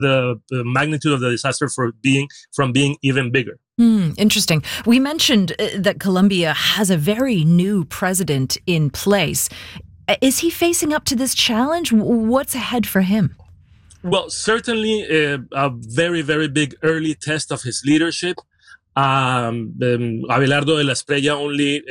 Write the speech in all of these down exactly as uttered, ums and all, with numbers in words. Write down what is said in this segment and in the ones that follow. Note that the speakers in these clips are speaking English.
the, the magnitude of the disaster for being from being even bigger. Mm, interesting. We mentioned uh, that Colombia has a very new president in place. Is he facing up to this challenge? What's ahead for him? Well, certainly a, a very, very big early test of his leadership. Um, um, Abelardo de la Espriella only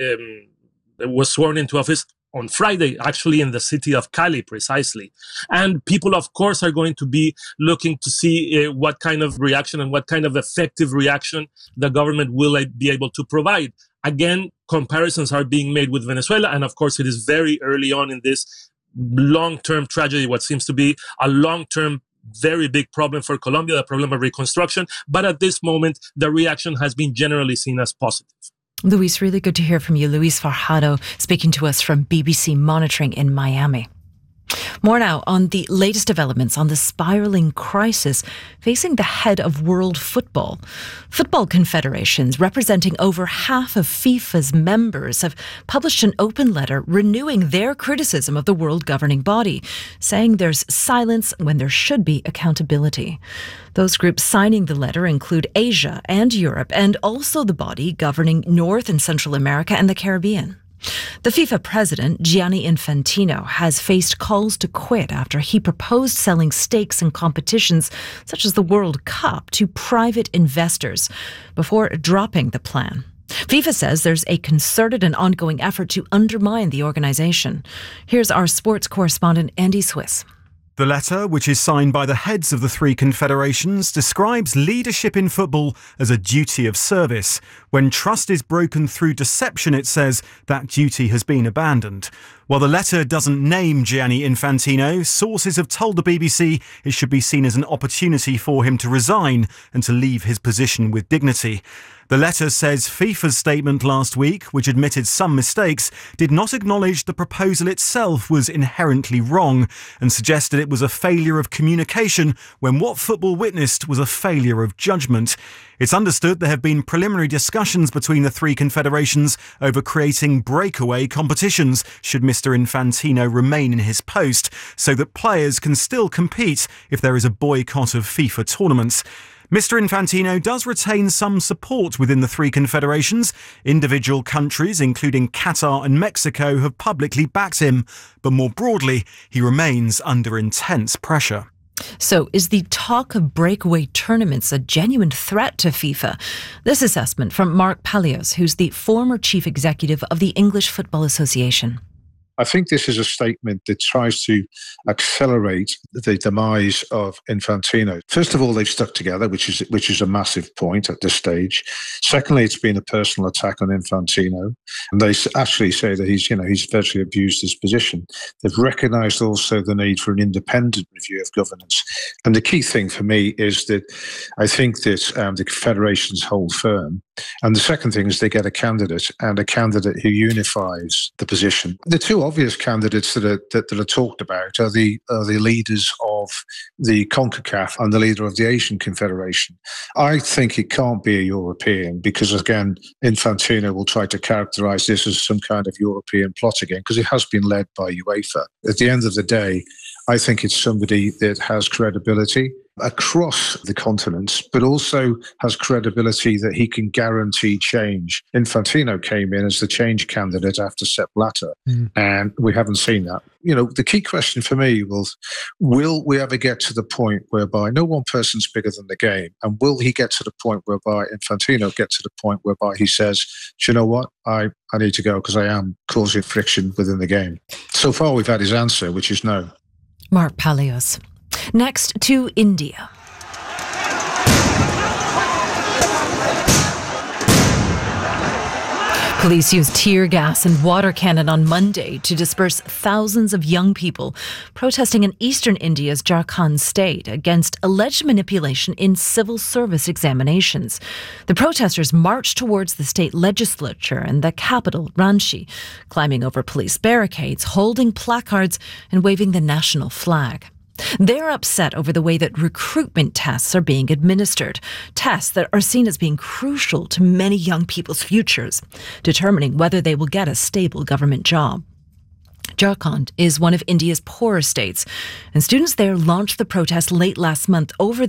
um, was sworn into office on Friday, actually in the city of Cali, precisely. And people, of course, are going to be looking to see uh, what kind of reaction and what kind of effective reaction the government will uh, be able to provide. Again, comparisons are being made with Venezuela. And of course, it is very early on in this long-term tragedy, what seems to be a long-term very big problem for Colombia, the problem of reconstruction. But at this moment, the reaction has been generally seen as positive. Luis, really good to hear from you. Luis Fajardo speaking to us from B B C Monitoring in Miami. More now on the latest developments on the spiralling crisis facing the head of world football. Football confederations representing over half of FIFA's members have published an open letter renewing their criticism of the world governing body, saying there's silence when there should be accountability. Those groups signing the letter include Asia and Europe, and also the body governing North and Central America and the Caribbean. The FIFA president, Gianni Infantino, has faced calls to quit after he proposed selling stakes in competitions such as the World Cup to private investors before dropping the plan. FIFA says there's a concerted and ongoing effort to undermine the organisation. Here's our sports correspondent, Andy Swiss. The letter, which is signed by the heads of the three confederations, describes leadership in football as a duty of service. When trust is broken through deception, it says, that duty has been abandoned. While the letter doesn't name Gianni Infantino, sources have told the B B C it should be seen as an opportunity for him to resign and to leave his position with dignity. The letter says FIFA's statement last week, which admitted some mistakes, did not acknowledge the proposal itself was inherently wrong and suggested it was a failure of communication when what football witnessed was a failure of judgment. It's understood there have been preliminary discussions between the three confederations over creating breakaway competitions should Mister Infantino remain in his post, so that players can still compete if there is a boycott of FIFA tournaments. Mister Infantino does retain some support within the three confederations. Individual countries, including Qatar and Mexico, have publicly backed him. But more broadly, he remains under intense pressure. So is the talk of breakaway tournaments a genuine threat to FIFA? This assessment from Mark Palios, who's the former chief executive of the English Football Association. I think this is a statement that tries to accelerate the demise of Infantino. First of all, they've stuck together, which is which is a massive point at this stage. Secondly, it's been a personal attack on Infantino, and they actually say that he's, you know, he's virtually abused his position. They've recognised also the need for an independent review of governance. And the key thing for me is that I think that um, the federations hold firm. And the second thing is they get a candidate, and a candidate who unifies the position. The two obvious candidates that are that, that are talked about are the are the leaders of the CONCACAF and the leader of the Asian Confederation. I think it can't be a European because, again, Infantino will try to characterise this as some kind of European plot again, because it has been led by UEFA. At the end of the day, I think it's somebody that has credibility across the continents, but also has credibility that he can guarantee change. Infantino came in as the change candidate after Sepp Blatter, mm. and we haven't seen that. You know, the key question for me was, will we ever get to the point whereby no one person's bigger than the game? And will he get to the point whereby Infantino get to the point whereby he says, do you know what, I, I need to go because I am causing friction within the game? So far, we've had his answer, which is no. Mark Palios. Next to India. Police used tear gas and water cannon on Monday to disperse thousands of young people protesting in eastern India's Jharkhand state against alleged manipulation in civil service examinations. The protesters marched towards the state legislature and the capital, Ranchi, climbing over police barricades, holding placards and waving the national flag. They're upset over the way that recruitment tests are being administered, tests that are seen as being crucial to many young people's futures, determining whether they will get a stable government job. Jharkhand is one of India's poorer states, and students there launched the protest late last month over